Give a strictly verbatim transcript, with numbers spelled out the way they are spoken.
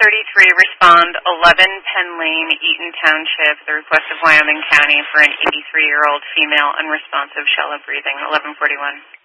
thirty-three, respond eleven Penn Lane, Eaton Township, the request of Wyoming County for an eighty-three-year-old female unresponsive shallow breathing, eleven forty-one.